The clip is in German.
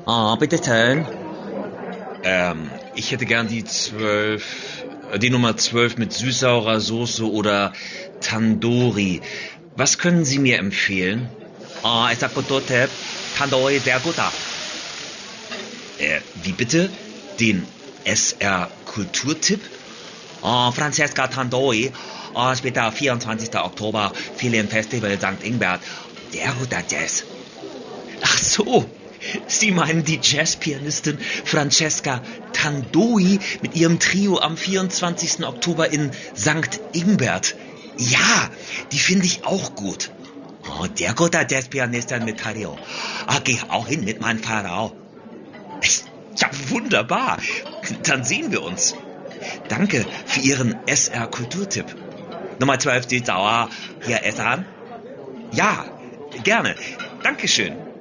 Bitte schön. Ich hätte gern die Nummer 12 mit süß-saurer Soße oder Tandoori. Was können Sie mir empfehlen? SR Kulturtipp. Tandoori, sehr guter. Wie bitte? Den SR Kulturtipp? Francesca Tandoori. Später 24. Oktober, Filienfestival St. Ingbert. Sehr guter Jazz. Ach so, Sie meinen die Jazzpianistin Francesca Tandoori mit ihrem Trio am 24. Oktober in St. Ingbert. Ja, die finde ich auch gut. Sehr guter Jazzpianistin mit Trio. Geh auch hin mit meiner Frau. Ja, wunderbar. Dann sehen wir uns. Danke für Ihren SR Kulturtipp. Nummer 12, süß-sauer. Hier, Essan? Ja, gerne. Dankeschön.